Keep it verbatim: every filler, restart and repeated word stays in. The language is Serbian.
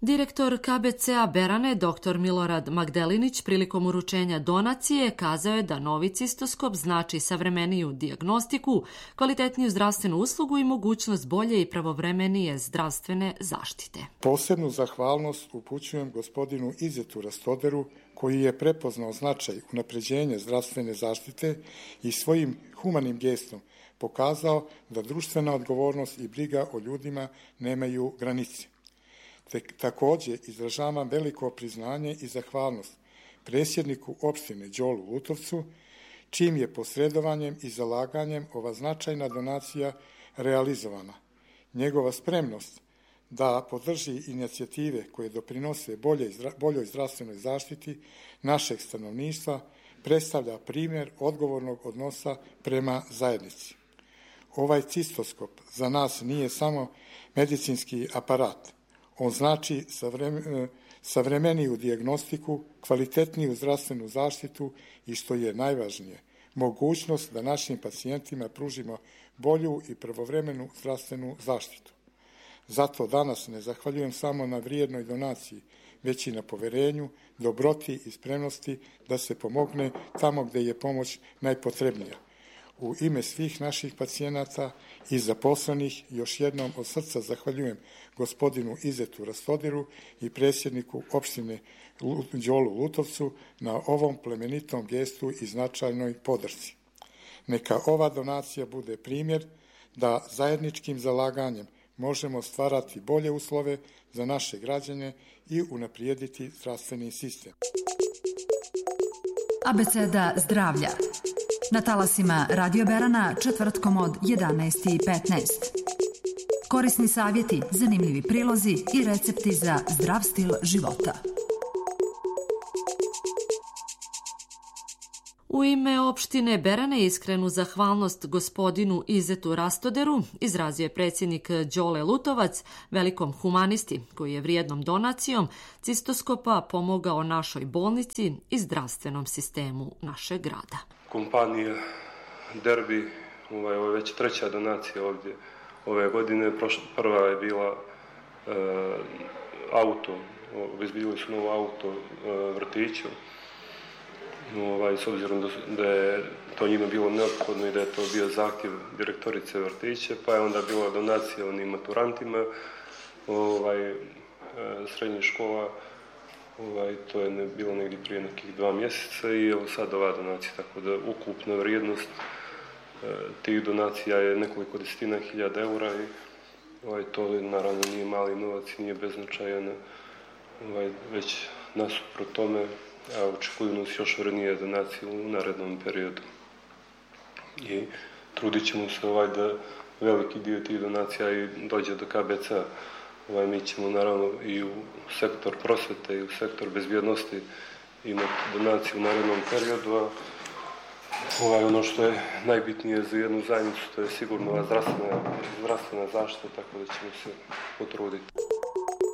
Direktor K B C-a Berane, dr Milorad Magdelinić, prilikom uručenja donacije kazao je da novi cistoskop znači savremeniju dijagnostiku, kvalitetniju zdravstvenu uslugu i mogućnost bolje i pravovremenije zdravstvene zaštite. Posebnu zahvalnost upućujem gospodinu Izetu Rastoderu, koji je prepoznao značaj unapređenja zdravstvene zaštite i svojim humanim gestom pokazao da društvena odgovornost i briga o ljudima nemaju granice. Te, također izražavam veliko priznanje i zahvalnost predsjedniku opštine Đolu Lutovcu, čim je posredovanjem i zalaganjem ova značajna donacija realizovana. Njegova spremnost da podrži inicijative koje doprinose bolje, boljoj zdravstvenoj zaštiti našeg stanovništva predstavlja primjer odgovornog odnosa prema zajednici. Ovaj cistoskop za nas nije samo medicinski aparat. On znači savremeniju dijagnostiku, kvalitetniju zdravstvenu zaštitu i, što je najvažnije, mogućnost da našim pacijentima pružimo bolju i pravovremenu zdravstvenu zaštitu. Zato danas ne zahvaljujem samo na vrijednoj donaciji, već i na poverenju, dobroti i spremnosti da se pomogne tamo gdje je pomoć najpotrebnija. U ime svih naših pacijenata i zaposlenih još jednom od srca zahvaljujem gospodinu Izetu Rastoderu i predsjedniku opštine Đolu Lutovcu na ovom plemenitom gestu i značajnoj podršci. Neka ova donacija bude primjer da zajedničkim zalaganjem možemo stvarati bolje uslove za naše građane i unaprijediti zdravstveni sistem. Abeceda zdravlja. Na talasima Radio Berana četvrtkom od jedanaest i petnaest. Korisni savjeti, zanimljivi prilozi i recepti za zdrav stil života. U ime opštine Berane iskrenu zahvalnost gospodinu Izetu Rastoderu izrazio je predsjednik Đole Lutovac, velikom humanisti koji je vrijednom donacijom cistoskopa pomogao našoj bolnici i zdravstvenom sistemu našeg grada. Kompanija Derbi, ovaj, ovo je već treća donacija ovdje ove godine. Prošla, prva je bila e, auto, obezbedili su novo auto e, vrtiću. Ovaj, s obzirom da, da je to njima bilo neophodno i da je to bio zahtjev direktorice vrtića, pa je onda bila donacija onim maturantima ovaj, e, srednje škola. Ovaj, to je ne, bilo negdje prije nekih dva mjeseca i evo sad ova donacija, tako da ukupna vrijednost e, tih donacija je nekoliko desetina hiljada eura i ovaj, to naravno nije mali novac i nije beznačajan, ovaj, već nasuprot tome, a očekuju nas još vrednije donacije u narednom periodu. I trudit ćemo se ovaj, da veliki dio tih donacija i dođe do K B C-a. Ovaj, mi ćemo naravno i u sektor prosvete i u sektor bezbjednosti imati donaciju u narednom periodu, a ovaj, ono što je najbitnije za jednu zajednicu, to je sigurno zdravstvena, zdravstvena zaštita, tako da ćemo se potruditi.